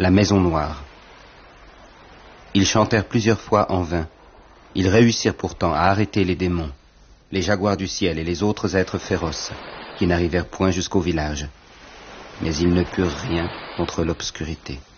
La Maison Noire. Ils chantèrent plusieurs fois en vain. Ils réussirent pourtant à arrêter les démons, les jaguars du ciel et les autres êtres féroces, qui n'arrivèrent point jusqu'au village. Mais ils ne purent rien contre l'obscurité.